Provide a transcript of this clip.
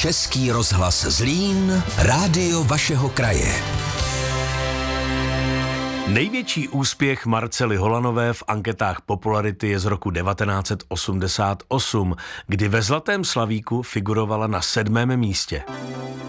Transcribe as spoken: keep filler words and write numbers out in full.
Český rozhlas Zlín, rádio vašeho kraje. Největší úspěch Marcely Holanové v anketách popularity je z roku devatenáct set osmdesát osm, kdy ve Zlatém slavíku figurovala na sedmém místě.